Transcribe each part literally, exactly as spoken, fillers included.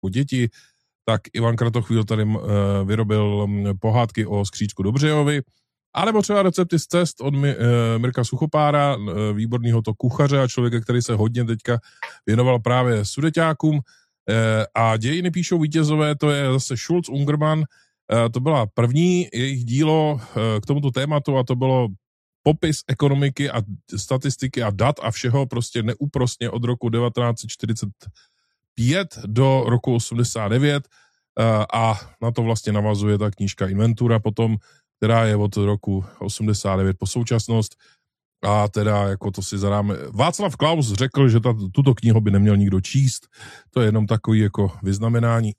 o děti, tak Ivan Kratochvíl tady uh, vyrobil pohádky o Skříčku Dobřejovi, anebo třeba recepty z cest od Mi, uh, Mirka Suchopára, uh, výborného to kuchaře a člověka, který se hodně teďka věnoval právě sudeťákům. Uh, a dějiny píšou vítězové, to je zase Schulz Ungermann. Uh, to byla první jejich dílo uh, k tomuto tématu a to bylo popis ekonomiky a statistiky a dat a všeho prostě neúprosně od roku devatenáct set čtyřicet pět do roku osmdesát devět a na to vlastně navazuje ta knížka Inventura potom, která je od roku osmdesát devět po současnost a teda jako to si zadáme. Václav Klaus řekl, že ta, tuto knihu by neměl nikdo číst, to je jenom takový jako vyznamenání.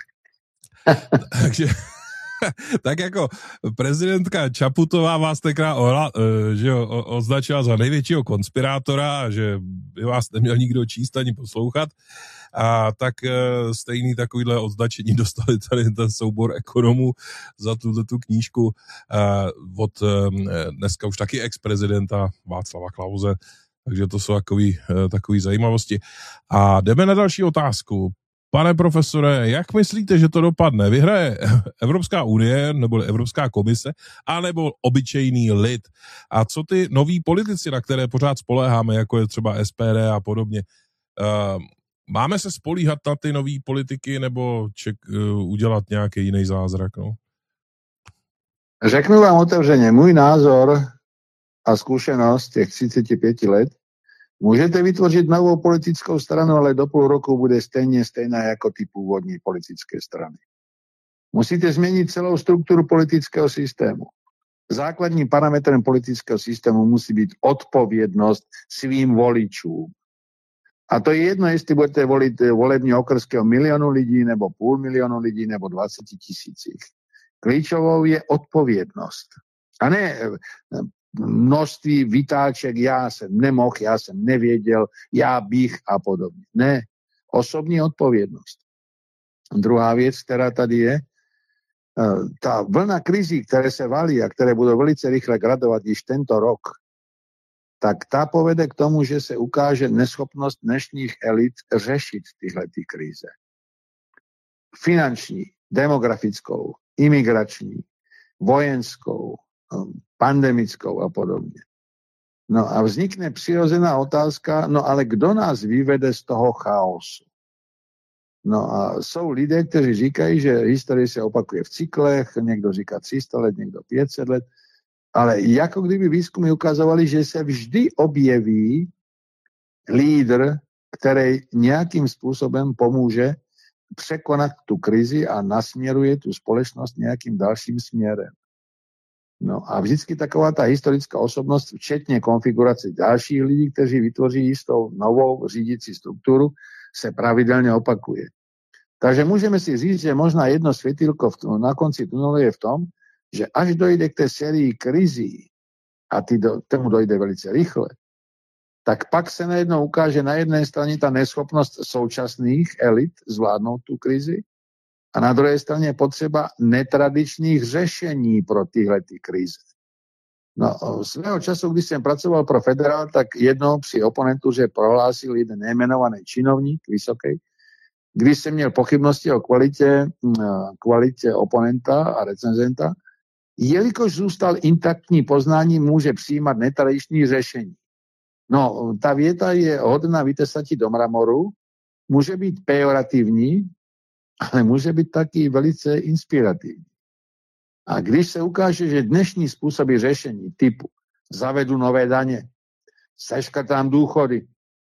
Takže tak jako prezidentka Čaputová vás tenkrát ohla, že jo, označila za největšího konspirátora a že by vás neměl nikdo číst ani poslouchat. A tak stejný takovýhle označení dostali tady ten soubor ekonomů za tuto tu knížku od dneska už taky ex-prezidenta Václava Klause. Takže to jsou takový, takový zajímavosti. A jdeme na další otázku. Pane profesore, jak myslíte, že to dopadne? Vyhraje Evropská unie, nebo Evropská komise, anebo obyčejný lid? A co ty noví politici, na které pořád spoléháme, jako je třeba S P D a podobně? Uh, máme se spolíhat na ty nový politiky, nebo ček, uh, udělat nějaký jiný zázrak? No? Řeknu vám otevřeně, můj názor a zkušenost těch třicet pět let. Můžete vytvořit novou politickou stranu, ale do půl roku bude stejně stejná jako ty původní politické strany. Musíte změnit celou strukturu politického systému. Základním parametrem politického systému musí být odpovědnost svým voličům. A to je jedno, jestli budete volit volební okrsky o milionu lidí, nebo půl milionu lidí, nebo dvacet tisících. Klíčovou je odpovědnost. A ne množství vytáček, já jsem nemohl, já jsem nevěděl, já bych a podobně. Ne, osobní odpovědnost. Druhá věc, která tady je, ta vlna krizí, které se valí a které budou velice rychle gradovat již tento rok, tak ta povede k tomu, že se ukáže neschopnost dnešních elit řešit tyhle ty krize. Finanční, demografickou, imigrační, vojenskou, pandemickou a podobně. No a vznikne přirozená otázka, no ale kdo nás vyvede z toho chaosu? No a jsou lidé, kteří říkají, že historie se opakuje v cyklech, někdo říká tři sta let, někdo pět set let, ale jako kdyby výzkumy ukazovali, že se vždy objeví lídr, který nějakým způsobem pomůže překonat tu krizi a nasměruje tu společnost nějakým dalším směrem. No a vždycky taková ta historická osobnost, včetně konfigurace dalších lidí, kteří vytvoří jistou novou řídící strukturu, se pravidelně opakuje. Takže můžeme si říct, že možná jedno světýlko na konci tunelu je v tom, že až dojde k té sérii krizí, a ty do, tomu dojde velice rychle, tak pak se najednou ukáže na jedné straně ta neschopnost současných elit zvládnout tu krizi, a na druhé straně je potřeba netradičních řešení pro tyhle ty krize. No, svého času, když jsem pracoval pro Federál, tak jednou při oponentuře prohlásil jeden nejmenovaný činovník, vysoký, když jsem měl pochybnosti o kvalitě, kvalitě oponenta a recenzenta, jelikož zůstal intaktní poznání, může přijímat netradiční řešení. No, ta věta je hodná vytesati do mramoru, může být pejorativní, ale může být taky velice inspirativní. A když se ukáže, že dnešní způsoby řešení typu zavedu nové daně, seškrtám důchody,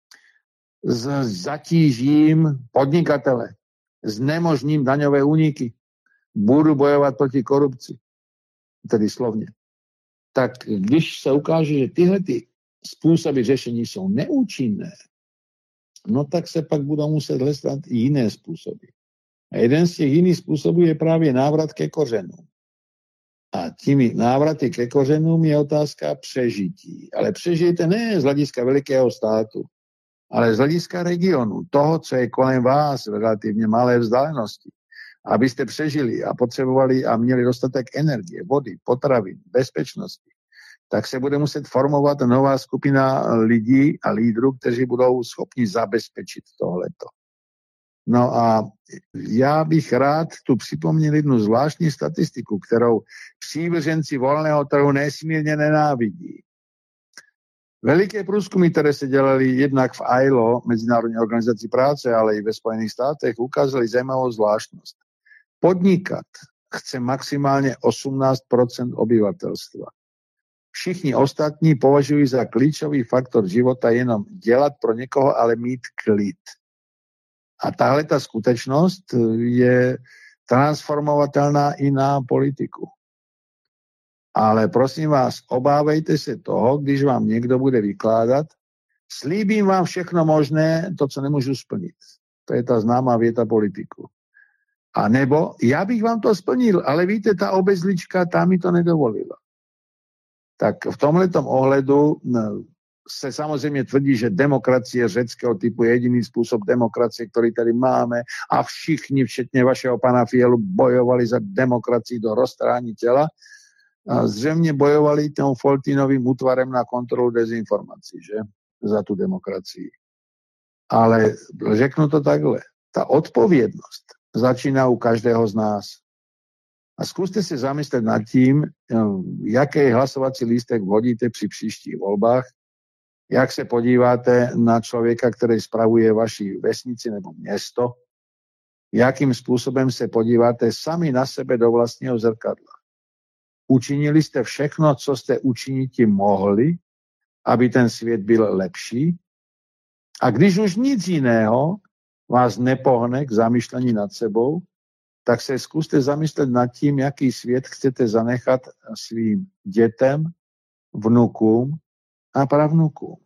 zatížím podnikatele, znemožním daňové úniky, budu bojovat proti korupci, tedy slovně, tak když se ukáže, že tyhle ty způsoby řešení jsou neúčinné, no tak se pak budou muset hledat i jiné způsoby. A jeden z těch jiných způsobů je právě návrat ke kořenům. A těmi návraty ke kořenům je otázka přežití. Ale přežijete ne z hlediska velikého státu, ale z hlediska regionu, toho, co je kolem vás v relativně malé vzdálenosti. Abyste přežili a potřebovali a měli dostatek energie, vody, potravin, bezpečnosti, tak se bude muset formovat nová skupina lidí a lídrů, kteří budou schopni zabezpečit tohleto. No a já bych rád tu připomněl jednu zvláštní statistiku, kterou přívrženci volného trhu nesmírně nenávidí. Veliké průzkumy, které se dělaly jednak v I L O, Mezinárodní organizaci práce, ale i ve Spojených státech, ukázaly zajímavou zvláštnost. Podnikat chce maximálně osmnáct procent obyvatelstva. Všichni ostatní považují za klíčový faktor života jenom dělat pro někoho, ale mít klid. A tahle ta skutečnost je transformovatelná i na politiku. Ale prosím vás, obávejte se toho, když vám někdo bude vykládat, slíbím vám všechno možné, to, co nemůžu splnit. To je ta známá věta politiku. A nebo, já bych vám to splnil, ale víte, ta obezlička, ta mi to nedovolila. Tak v tomhletom ohledu se samozřejmě tvrdí, že demokracie řeckého typu je jediný způsob demokracie, který tady máme a všichni, včetně vašeho pana Fialu, bojovali za demokracii do roztrhání těla. A zřejmě bojovali tím Foltinovým útvarem na kontrolu dezinformací, že? Za tu demokracii. Ale řeknu to takhle. Ta odpovědnost začíná u každého z nás. A zkuste se zamyslet nad tím, jaký hlasovací lístek vodíte při příštích volbách, jak se podíváte na člověka, který spravuje vaši vesnici nebo město, jakým způsobem se podíváte sami na sebe do vlastního zrkadla. Učinili jste všechno, co jste učiniti mohli, aby ten svět byl lepší. A když už nic jiného vás nepohne k zamýšlení nad sebou, tak se zkuste zamyslet nad tím, jaký svět chcete zanechat svým dětem, vnukům a pravnukům.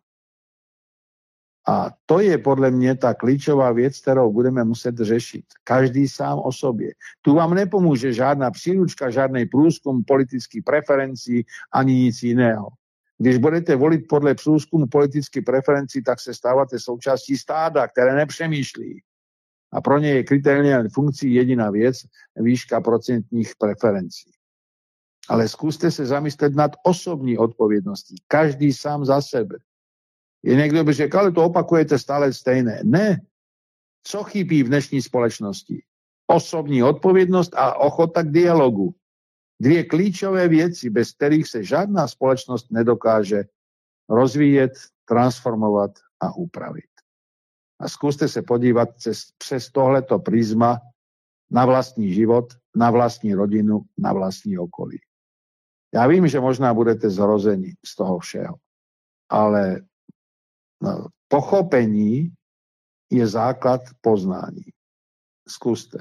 A to je podle mě ta klíčová věc, kterou budeme muset řešit. Každý sám o sobě. Tu vám nepomůže žádná příručka, žádný průzkum politických preferencí, ani nic jiného. Když budete volit podle průzkumu politických preferencí, tak se stáváte součástí stáda, které nepřemýšlí. A pro ně je kritériální funkcí jediná věc, výška procentních preferencí. Ale zkuste se zamyslet nad osobní odpovědností. Každý sám za sebe. Je někdo by řekl, ale to opakujete stále stejné. Ne. Co chybí v dnešní společnosti? Osobní odpovědnost a ochota k dialogu. Dvě klíčové věci, bez kterých se žádná společnost nedokáže rozvíjet, transformovat a upravit. A zkuste se podívat přes, přes tohleto prisma na vlastní život, na vlastní rodinu, na vlastní okolí. Já vím, že možná budete zrozeni z toho všeho, ale no, pochopení je základ poznání. Zkuste.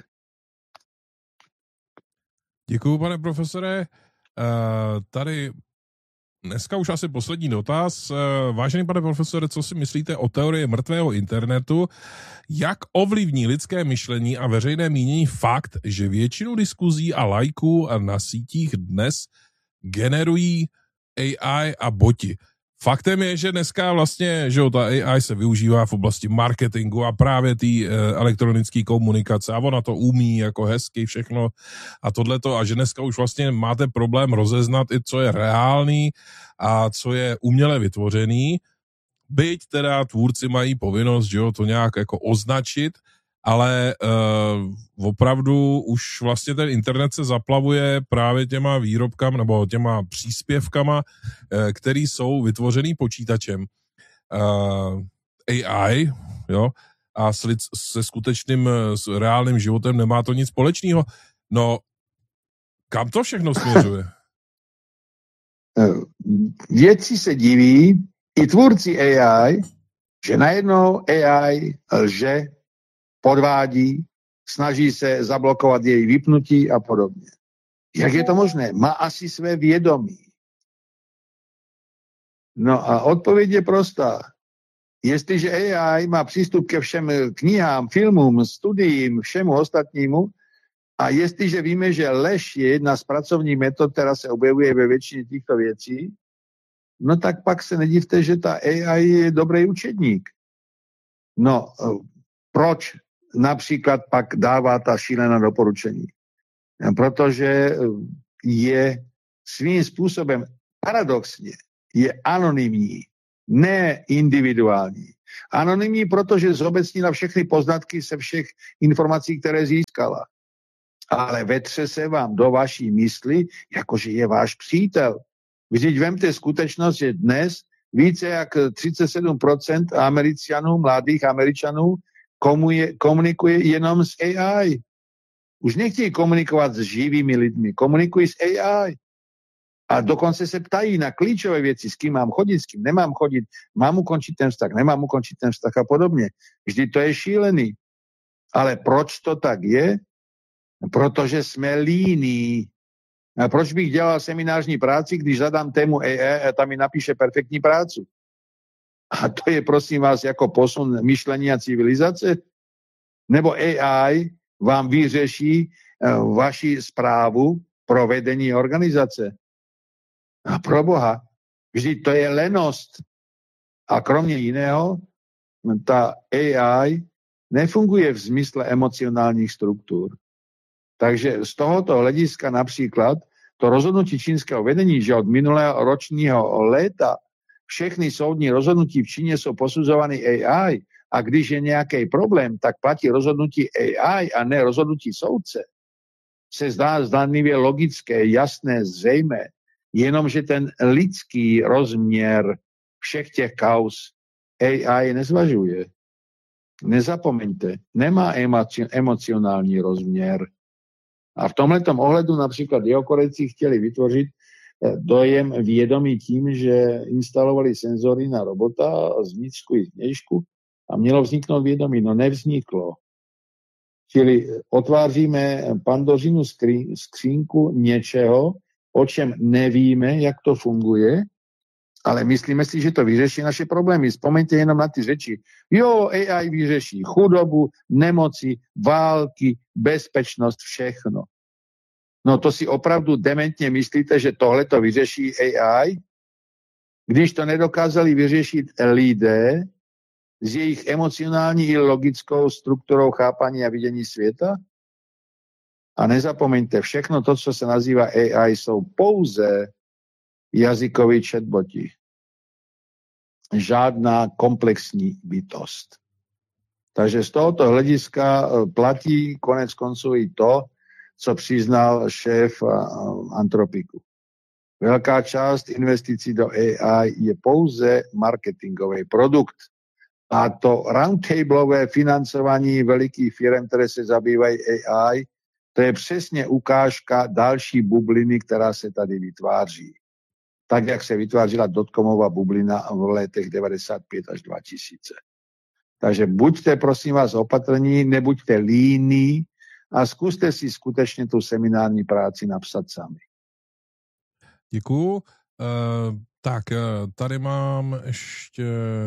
Děkuju, pane profesore. Tady dneska už asi poslední dotaz. Vážený pane profesore, co si myslíte o teorii mrtvého internetu? Jak ovlivní lidské myšlení a veřejné mínění fakt, že většinu diskuzí a lajků na sítích dnes generují A I a boti? Faktem je, že dneska vlastně, že ta A I se využívá v oblasti marketingu a právě té e, elektronické komunikace a ona to umí jako hezky všechno a tohleto a že dneska už vlastně máte problém rozeznat i co je reálný a co je uměle vytvořený, byť teda tvůrci mají povinnost, že jo, to nějak jako označit, ale uh, opravdu už vlastně ten internet se zaplavuje právě těma výrobkama nebo těma příspěvkama, uh, který jsou vytvořený počítačem. Uh, A I, jo, a s lid, se skutečným, s reálným životem nemá to nic společného. No, kam to všechno směřuje? Vědci se diví, i tvůrci A I, že najednou A I lže, podvádí, snaží se zablokovat její vypnutí a podobně. Jak je to možné? Má asi své vědomí. No a odpověď je prostá. Jestliže A I má přístup ke všem knihám, filmům, studiím, všemu ostatnímu, a jestliže víme, že lež je jedna z pracovních metod, která se objevuje ve většině těchto věcí, no tak pak se nedivte, že ta A I je dobrý učedník. No, proč například pak dává ta šílená doporučení? Protože je svým způsobem paradoxně je anonymní, ne individuální. Anonymní, protože zobecnila všechny poznatky se všech informací, které získala. Ale vetře se vám do vaší mysli, jakože je váš přítel. Vždyť vemte skutečnost, že dnes více jak třicet sedm procent Američanů, mladých Američanů komunikuje jenom s A I. Už nechtějí komunikovat s živými lidmi, komunikují s A I. A dokonce se ptají na klíčové věci, s kým mám chodit, s kým nemám chodit, mám ukončit ten vztah, nemám ukončit ten vztah a podobně. Vždy to je šílený. Ale proč to tak je? Protože jsme líní. A proč bych dělal seminářní práci, když zadám tému A I a tam mi napíše perfektní prácu? A to je, prosím vás, jako posun myšlení a civilizace? Nebo A I vám vyřeší uh, vaši správu pro vedení organizace? A pro Boha, vždyť to je lenost. A kromě jiného, ta A I nefunguje v zmysle emocionálních struktur. Takže z tohoto hlediska například to rozhodnutí čínského vedení, že od minulého ročního léta všechny soudní rozhodnutí v Číně jsou posuzovány A I a když je nějaký problém, tak platí rozhodnutí A I a ne rozhodnutí soudce, se zdá zdánlivě logické, jasné, zřejmé, jenomže ten lidský rozměr všech těch kauz A I nezvažuje. Nezapomeňte, nemá emocionální rozměr. A v tomhletom ohledu například Jihokorejci chtěli vytvořit dojem vědomí tím, že instalovali senzory na robota z vnitřku i zvnějšku a mělo vzniknout vědomí. No nevzniklo. Čili otváříme Pandořinu skřínku něčeho, o čem nevíme, jak to funguje, ale myslíme si, že to vyřeší naše problémy. Vzpomeňte jenom na ty řeči. Jo, A I vyřeší chudobu, nemoci, války, bezpečnost, všechno. No to si opravdu dementně myslíte, že tohle to vyřeší A I? Když to nedokázali vyřešit lidé s jejich emocionální i logickou strukturou chápání a vidění světa? A nezapomeňte, všechno to, co se nazývá A I, jsou pouze jazykoví chatboti. Žádná komplexní bytost. Takže z tohoto hlediska platí konec konců i to, co přiznal šéf Antropiku. Velká část investicí do A I je pouze marketingový produkt. A to roundtableové financování velikých firm, které se zabývají A I, to je přesně ukážka další bubliny, která se tady vytváří. Tak, jak se vytvářela dotcomová bublina v letech devadesát pět až dva tisíce. Takže buďte, prosím vás, opatrní, nebuďte líní a zkuste si skutečně tu seminární práci napsat sami. Děkuju. Uh, tak, uh, tady mám ještě...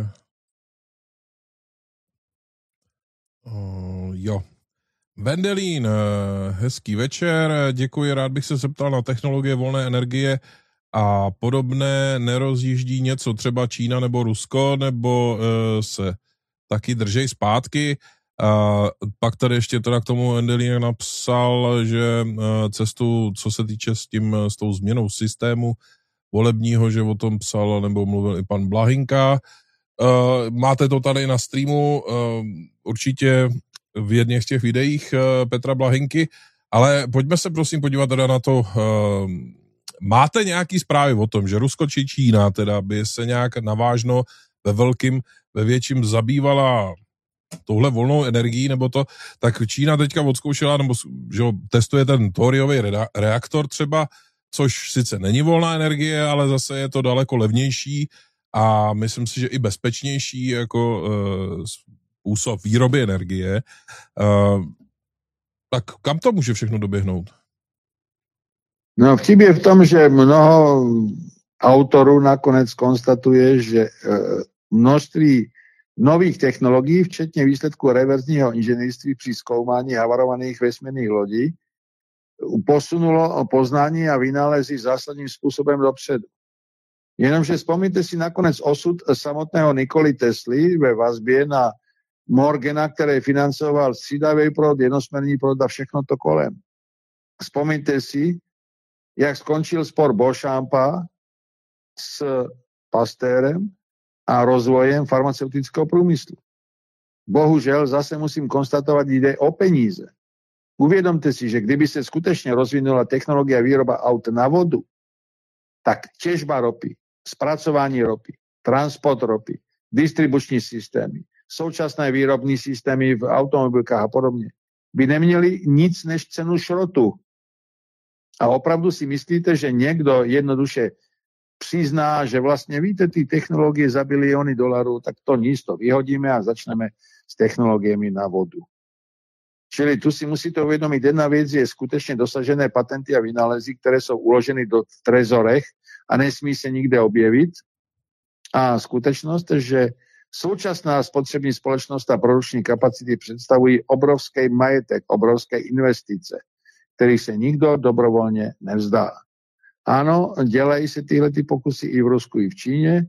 Uh, jo. Vendelín, hezký večer, děkuji, rád bych se zeptal na technologie volné energie a podobné, nerozjíždí něco třeba Čína nebo Rusko, nebo uh, se taky držej zpátky. A pak tady ještě teda k tomu Vendelín napsal, že uh, cestu, co se týče s tím, s tou změnou systému volebního, že o tom psal nebo mluvil i pan Blahinka. Uh, máte to tady na streamu, uh, určitě v jedných z těch videích uh, Petra Blahinky, ale pojďme se prosím podívat teda na to, uh, máte nějaký zprávy o tom, že Rusko či Čína teda by se nějak navážno ve velkým, ve větším zabývala touhle volnou energií, nebo to, tak Čína teďka odzkoušela, nebo že testuje ten thoriový reaktor třeba, což sice není volná energie, ale zase je to daleko levnější a myslím si, že i bezpečnější jako uh, způsob výroby energie. Uh, tak kam to může všechno doběhnout? No vtip je v tom, že mnoho autorů nakonec konstatuje, že uh, množství nových technologií, včetně výsledku reverzního inženýrství při zkoumání havarovaných vesmírných lodí, posunulo poznání a vynálezy zásadním způsobem dopředu. Jenomže vzpomněte si nakonec osud samotného Nikoli Tesly ve vazbě na Morgana, který financoval střídavý proud, jednosměrný proud a všechno to kolem. Vzpomněte si, jak skončil spor Beauchampa s Pasteurem a rozvojem farmaceutického průmyslu. Bohužel zase musím konstatovat, jde o peníze. Uvědomte si, že kdyby se skutečně rozvinula technologie a výroba aut na vodu, tak těžba ropy, zpracování ropy, transport ropy, distribuční systémy, současné výrobní systémy v automobilkách a podobně, by neměli nic než cenu šrotu. A opravdu si myslíte, že někdo jednoduše přizná, že vlastně víte, ty technologie za biliony dolarů, tak to nic, to vyhodíme a začneme s technologiemi na vodu. Čili tu si musíte uvědomit, jedna věc je skutečně dosažené patenty a vynálezy, které jsou uloženy do trezorech a nesmí se nikde objevit. A skutečnost, že současná spotřební společnost a produkční kapacity představují obrovský majetek, obrovské investice, kterých se nikdo dobrovolně nevzdá. Ano, dělají se tyhle ty pokusy i v Rusku, i v Číně.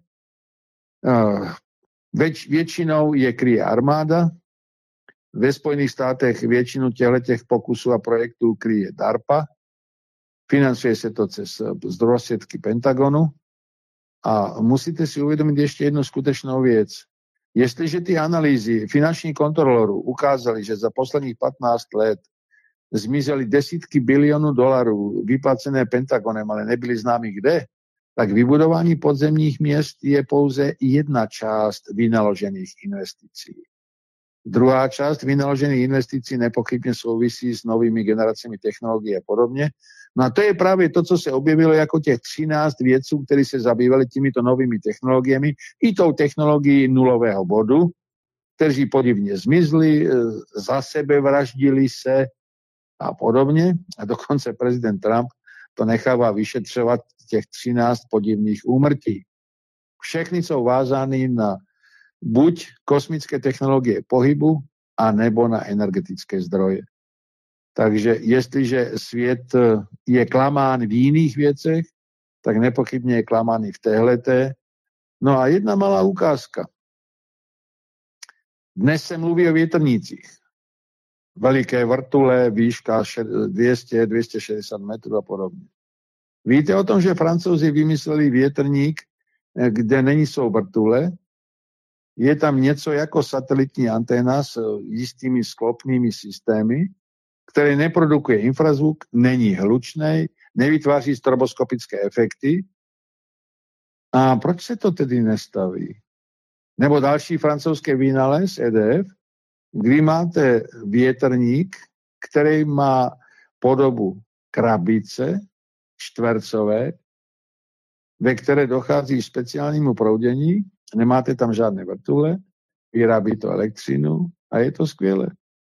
Věč, většinou je kryje armáda. Ve Spojených státech většinu těchto pokusů a projektů kryje DARPA. Financuje se to cez zdrojstředky Pentagonu. A musíte si uvědomit ještě jednu skutečnou věc. Jestliže ty analýzy finančních kontrolorů ukázaly, že za posledních patnáct let zmizely desítky bilionů dolarů vyplacené Pentagonem, ale nebyly známy kde, tak vybudování podzemních měst je pouze jedna část vynaložených investicí. Druhá část vynaložených investicí nepochybně souvisí s novými generacemi technologií a podobně. No a to je právě to, co se objevilo jako těch třináct vědců, kteří se zabývali těmito novými technologiemi i tou technologií nulového bodu, kteří podivně zmizli, za sebe vraždili se a podobně. A dokonce prezident Trump to nechává vyšetřovat těch třináct podivných úmrtí. Všechny jsou vázány na buď kosmické technologie pohybu, a nebo na energetické zdroje. Takže jestliže svět je klamán v jiných věcech, tak nepochybně je klamán i v téhleté. No a jedna malá ukázka. Dnes se mluví o větrnících. Veliké vrtule, výška dvě stě až dvě stě šedesát metrů a podobně. Víte o tom, že Francouzi vymysleli větrník, kde není jsou vrtule, je tam něco jako satelitní anténa s jistými sklopnými systémy, který neprodukuje infrazvuk, není hlučnej, nevytváří stroboskopické efekty. A proč se to tedy nestaví? Nebo další francouzské vynález E D F, kdy máte větrník, který má podobu krabice čtvercové, ve které dochází speciálnímu proudění, nemáte tam žádné vrtule, vyrábí to elektřinu a je to skvělé.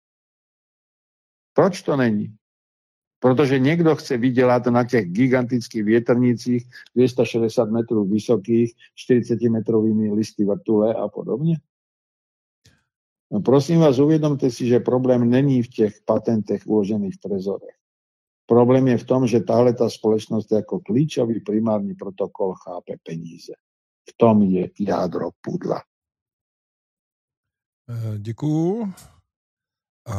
Proč to není? Protože někdo chce vydělat na těch gigantických větrnicích dvě stě šedesát metrů vysokých, čtyřicetimetrovými listy vrtule a podobně. No prosím vás, uvědomte si, že problém není v těch patentech uložených v trezorech. Problém je v tom, že tahle ta společnost jako klíčový primární protokol chápe peníze. V tom je jádro pudla. Děkuju. A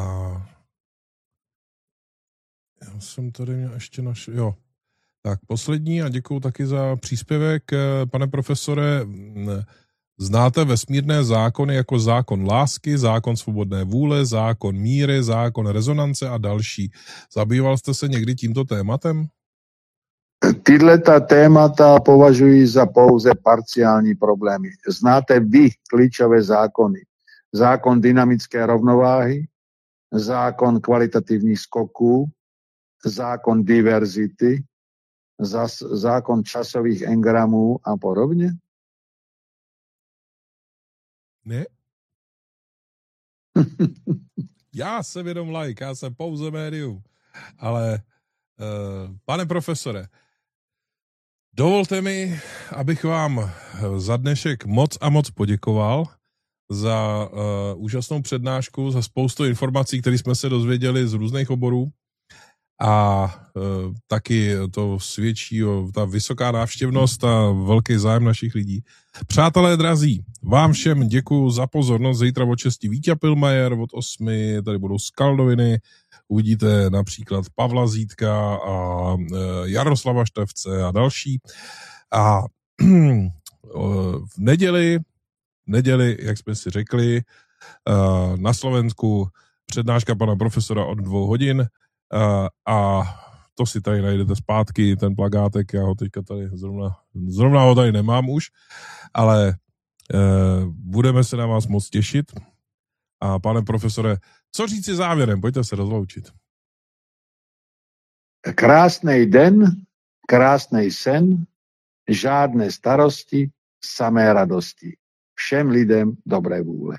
já jsem tady měl ještě našel, jo. Tak poslední a děkuju taky za příspěvek. Pane profesore, znáte vesmírné zákony jako zákon lásky, zákon svobodné vůle, zákon míry, zákon rezonance a další. Zabýval jste se někdy tímto tématem? Tyhle ta témata považuji za pouze parciální problémy. Znáte vy klíčové zákony. Zákon dynamické rovnováhy, zákon kvalitativních skoků, zákon diverzity, zákon časových engramů a podobně? Ne. Já jsem jenom laik, já jsem pouze médium. Ale, uh, pane profesore, dovolte mi, abych vám za dnešek moc a moc poděkoval za uh, úžasnou přednášku, za spoustu informací, které jsme se dozvěděli z různých oborů. A uh, taky to svědčí o ta vysoká návštěvnost a velký zájem našich lidí. Přátelé drazí, vám všem děkuju za pozornost. Zítra od šesti Vítě Pilmajer, od osmi tady budou Skaldoviny, uvidíte například Pavla Zítka a uh, Jaroslava Števce a další. A uh, v neděli neděli, jak jsme si řekli, na Slovensku přednáška pana profesora od dvou hodin a to si tady najdete zpátky, ten plagátek, já ho teďka tady zrovna, zrovna ho tady nemám už, ale budeme se na vás moc těšit. A pane profesore, co říci závěrem? Pojďte se rozloučit. Krásnej den, krásnej sen, žádné starosti, samé radosti. Všem lidem dobré vůle.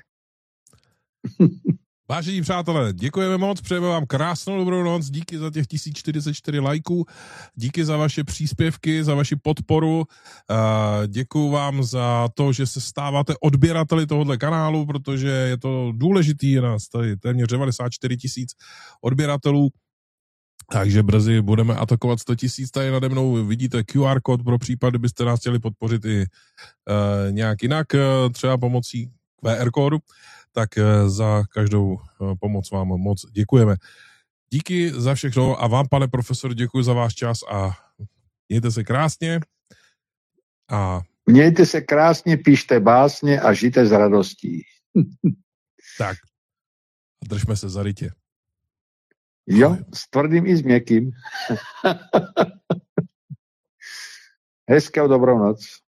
Vážení přátelé, děkujeme moc, přejeme vám krásnou dobrou noc, díky za těch tisíc čtyřicet čtyři lajků, díky za vaše příspěvky, za vaši podporu, děkuju vám za to, že se stáváte odběrateli tohoto kanálu, protože je to důležitý, je nás tady téměř devadesát čtyři tisíc odběratelů, takže brzy budeme atakovat sto tisíc, tady nade mnou vidíte Q R kód pro případ, kdybyste nás chtěli podpořit i uh, nějak jinak, třeba pomocí Q R kódu, tak za každou pomoc vám moc děkujeme. Díky za všechno a vám, pane profesor, děkuji za váš čas a mějte se krásně. A... Mějte se krásně, píšte básně a žijte s radostí. Tak. A držme se za rytě. Jo, s tvrdým i s měkkým. Hezkou dobrou noc.